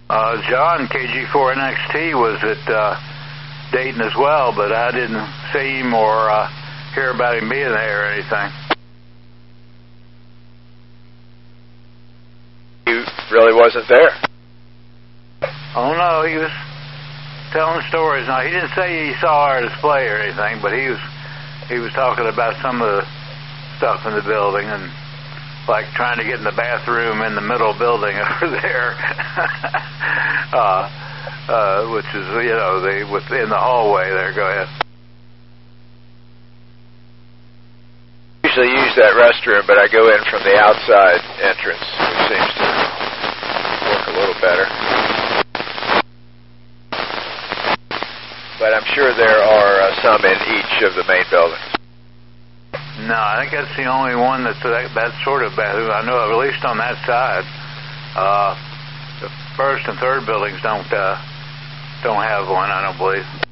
John, KG4NXT, was at Dayton as well, but I didn't see him or hear about him being there or anything. He really wasn't there? Oh, no, he was telling stories. Now, he didn't say he saw our display or anything, but he was talking about some of the stuff in the building and like trying to get in the bathroom in the middle building over there, which is, you know, within the hallway there. Go ahead. I usually use that restroom, but I go in from the outside entrance, which seems to work a little better. But I'm sure there are some in each of the main buildings. No, I think that's the only one that's that sort of bathroom. I know, at least on that side. The first and third buildings don't have one, I don't believe.